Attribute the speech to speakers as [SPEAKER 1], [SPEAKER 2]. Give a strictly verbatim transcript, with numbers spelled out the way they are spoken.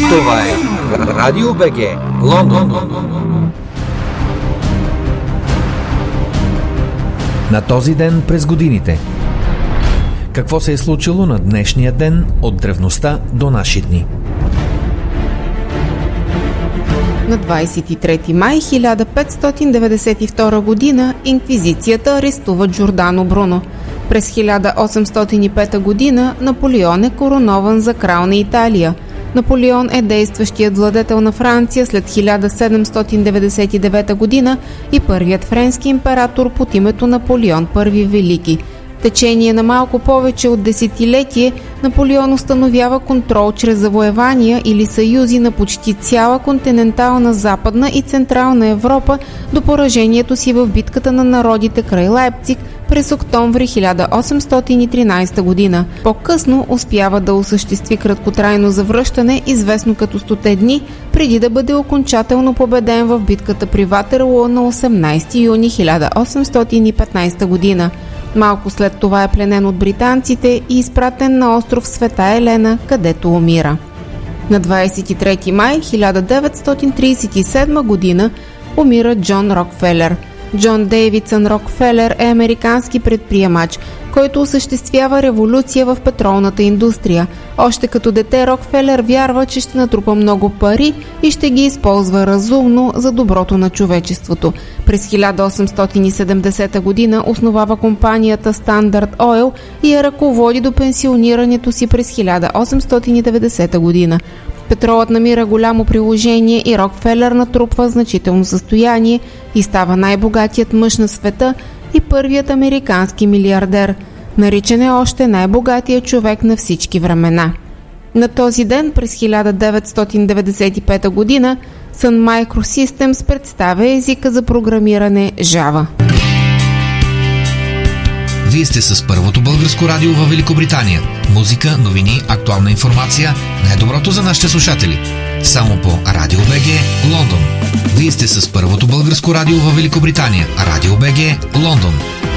[SPEAKER 1] Това е Радио БГ, Лондон.
[SPEAKER 2] На този ден през годините. Какво се е случило на днешния ден от древността до наши дни?
[SPEAKER 3] На двадесет и трети май хиляда петстотин деветдесет и втора година инквизицията арестува Джордано Бруно. През хиляда осемстотин и пета година Наполеон е коронован за крал на Италия. Наполеон е действащият владетел на Франция след хиляда седемстотин деветдесет и девета година и първият френски император под името Наполеон Първи Велики. В течение на малко повече от десетилетие Наполеон установява контрол чрез завоевания или съюзи на почти цяла континентална Западна и Централна Европа до поражението си в битката на народите край Лайпциг през октомври хиляда осемстотин и тринадесета година. По-късно успява да осъществи краткотрайно завръщане, известно като стоте дни, преди да бъде окончателно победен в битката при Ватерлоо на осемнадесети юни хиляда осемстотин и петнадесета година. Малко след това е пленен от британците и изпратен на остров Света Елена, където умира. На двадесет и трети май хиляда деветстотин тридесет и седма година умира Джон Рокфелер. Джон Дейвидсън Рокфелер е американски предприемач, който осъществява революция в петролната индустрия. Още като дете Рокфелер вярва, че ще натрупа много пари и ще ги използва разумно за доброто на човечеството. През хиляда осемстотин и седемдесета година основава компанията Standard Oil и я ръководи до пенсионирането си през хиляда осемстотин и деветдесета година. Петролът намира голямо приложение и Рокфелер натрупва значително състояние и става най-богатият мъж на света и първият американски милиардер. Наричан е още най-богатият човек на всички времена. На този ден през хиляда деветстотин деветдесет и пета година Sun Microsystems представя езика за програмиране Java.
[SPEAKER 4] Вие сте с първото българско радио във Великобритания. Музика, новини, актуална информация, най-доброто за нашите слушатели. Само по Радио БГ, Лондон. Вие сте с първото българско радио във Великобритания. Радио БГ, Лондон.